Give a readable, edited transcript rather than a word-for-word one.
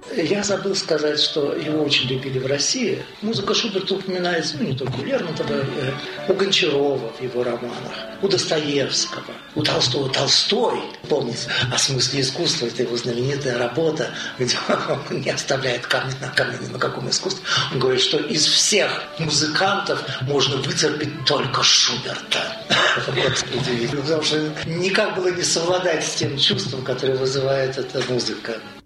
Я забыл сказать, что его очень любили в России. Музыка Шуберта упоминается, не только у Лермонтова, у Гончарова в его романах, у Достоевского, у Толстого. Толстой, помните, о смысле искусства, это его знаменитая работа, где он не оставляет камня на камне ни на каком искусстве. Он говорит, что из всех музыкантов можно вытерпеть только Шуберта. Вот удивительно, потому что никак было не совладать с тем чувством, которое вызывает эта музыка.